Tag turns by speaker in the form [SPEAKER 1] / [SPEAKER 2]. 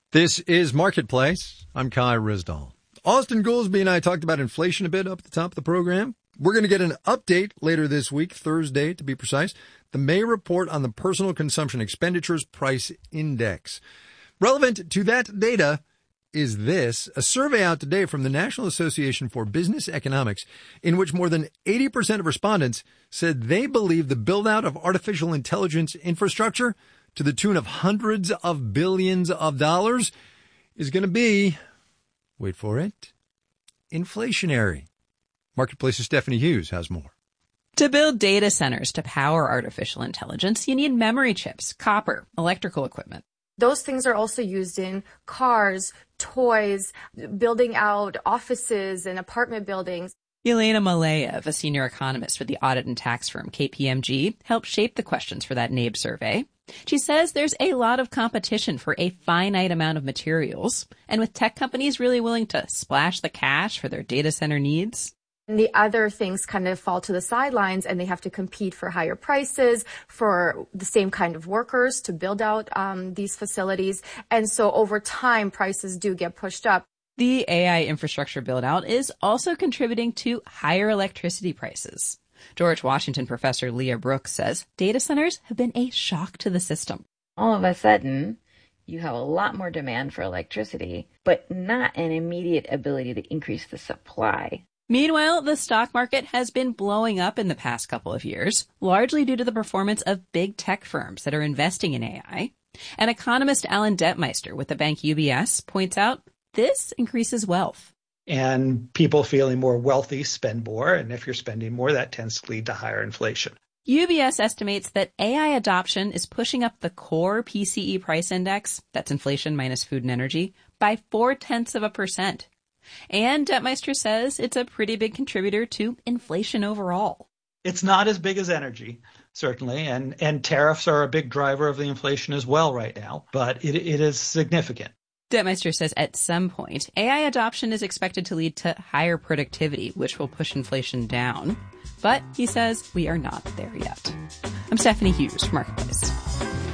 [SPEAKER 1] This is Marketplace. I'm Kai Rizdal. Austin Goolsby and I talked about inflation a bit up at the top of the program. We're going to get an update later this week, Thursday to be precise, the May report on the Personal Consumption Expenditures Price Index. Relevant to that data is this, a survey out today from the National Association for Business Economics, in which more than 80% of respondents said they believe the build-out of artificial intelligence infrastructure to the tune of hundreds of billions of dollars is going to be, wait for it, inflationary. Marketplace's Stephanie Hughes has more.
[SPEAKER 2] To build data centers to power artificial intelligence, you need memory chips, copper, electrical equipment.
[SPEAKER 3] Those things are also used in cars, toys, building out offices and apartment buildings.
[SPEAKER 2] Elena Maleev, a senior economist with the audit and tax firm KPMG, helped shape the questions for that NABE survey. She says there's a lot of competition for a finite amount of materials, and with tech companies really willing to splash the cash for their data center needs.
[SPEAKER 3] And the other things kind of fall to the sidelines, and they have to compete for higher prices for the same kind of workers to build out these facilities. And so over time, prices do get pushed up.
[SPEAKER 2] The AI infrastructure build-out is also contributing to higher electricity prices. George Washington professor Leah Brooks says data centers have been a shock to the system.
[SPEAKER 4] All of a sudden, you have a lot more demand for electricity, but not an immediate ability to increase the supply.
[SPEAKER 2] Meanwhile, the stock market has been blowing up in the past couple of years, largely due to the performance of big tech firms that are investing in AI. And economist Alan Detmeister with the bank UBS points out this increases wealth.
[SPEAKER 5] And people feeling more wealthy spend more, and if you're spending more, that tends to lead to higher inflation.
[SPEAKER 2] UBS estimates that AI adoption is pushing up the core PCE price index, that's inflation minus food and energy, by 0.4%. And Detmeister says it's a pretty big contributor to inflation overall.
[SPEAKER 5] It's not as big as energy, certainly, and tariffs are a big driver of the inflation as well right now, but it is significant.
[SPEAKER 2] Detmeister says at some point, AI adoption is expected to lead to higher productivity, which will push inflation down. But he says we are not there yet. I'm Stephanie Hughes for Marketplace.